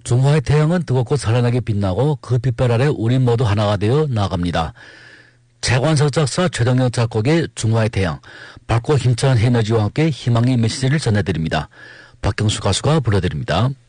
중화의 태양은 뜨겁고 찬란하게 빛나고 그 빛깔 아래 우리 모두 하나가 되어 나아갑니다. 최관석 작사 최동영 작곡의 중화의 태양, 밝고 힘찬 에너지와 함께 희망의 메시지를 전해드립니다. 박경수 가수가 불러드립니다.